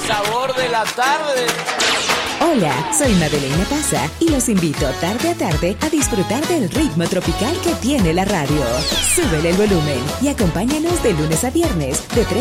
sabor de la tarde. Hola, soy Madeleine Paza y los invito tarde a tarde a disfrutar del ritmo tropical que tiene la radio. Súbele el volumen y acompáñanos de lunes a viernes de 3